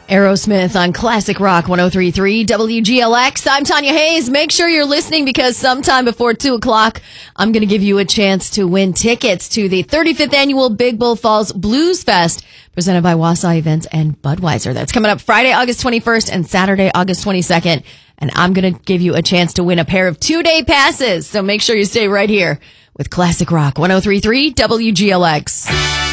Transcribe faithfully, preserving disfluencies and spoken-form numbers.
Aerosmith on Classic Rock one oh three point three W G L X. I'm Tanya Hayes. Make sure you're listening because sometime before two o'clock, I'm going to give you a chance to win tickets to the thirty-fifth Annual Big Bull Falls Blues Fest presented by Wausau Events and Budweiser. That's coming up Friday, August twenty-first and Saturday, August twenty-second. And I'm going to give you a chance to win a pair of two-day passes. So make sure you stay right here with Classic Rock one oh three point three W G L X.